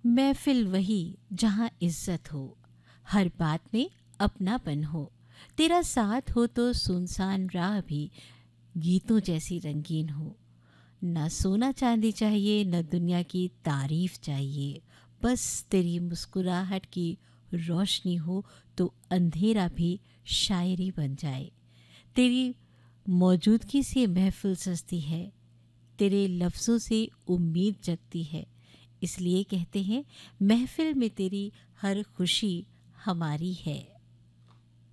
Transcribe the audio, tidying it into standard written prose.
महफिल वही जहाँ इज्जत हो, हर बात में अपनापन हो। तेरा साथ हो तो सुनसान राह भी गीतों जैसी रंगीन हो। ना सोना चांदी चाहिए, न दुनिया की तारीफ चाहिए, बस तेरी मुस्कुराहट की रोशनी हो तो अंधेरा भी शायरी बन जाए। तेरी मौजूदगी से महफिल सजती है, तेरे लफ्ज़ों से उम्मीद जगती है। इसलिए कहते हैं महफिल में तेरी हर खुशी हमारी है।